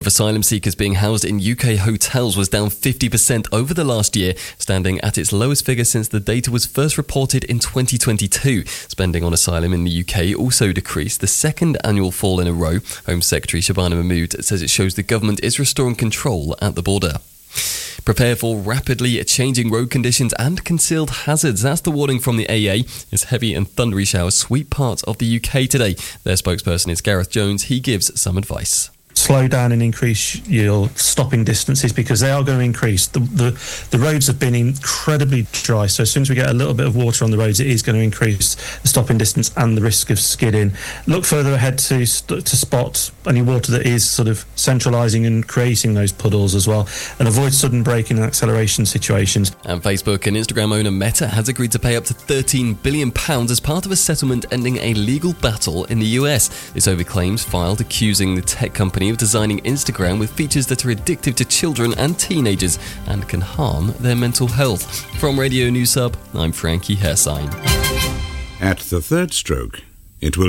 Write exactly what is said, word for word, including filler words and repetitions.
Asylum seekers being housed in U K hotels was down fifty percent over the last year, standing at its lowest figure since the data was first reported in twenty twenty-two. Spending on asylum in the U K also decreased, the second annual fall in a row. Home Secretary Shabana Mahmood says it shows the government is restoring control at the border. Prepare for rapidly changing road conditions and concealed hazards. That's the warning from the A A as heavy and thundery showers sweep parts of the U K today. Their spokesperson is Gareth Jones. He gives some advice. Slow down and increase your stopping distances because they are going to increase. The, the the roads have been incredibly dry, so as soon as we get a little bit of water on the roads, it is going to increase the stopping distance and the risk of skidding. Look further ahead to to spot any water that is sort of centralising and creating those puddles as well, and avoid sudden braking and acceleration situations. And Facebook and Instagram owner Meta has agreed to pay up to thirteen billion pounds as part of a settlement ending a legal battle in the U S. This over claims filed accusing the tech company of designing Instagram with features that are addictive to children and teenagers and can harm their mental health. From Radio News Hub, I'm Frankie Hersign. At the third stroke, it will